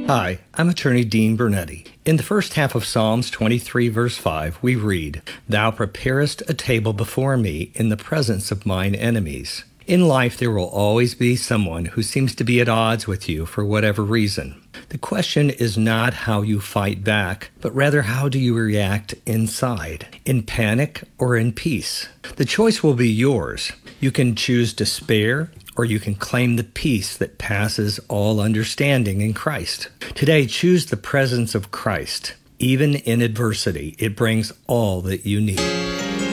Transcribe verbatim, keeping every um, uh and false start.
Hi, I'm attorney Dean Bernetti. In the first half of Psalms twenty-three, verse five, we read, "Thou preparest a table before me in the presence of mine enemies." In life, there will always be someone who seems to be at odds with you for whatever reason. The question is not how you fight back, but rather how do you react inside, in panic or in peace. The choice will be yours. You can choose despair, or you can claim the peace that passes all understanding in Christ. Today, choose the presence of Christ. Even in adversity, it brings all that you need.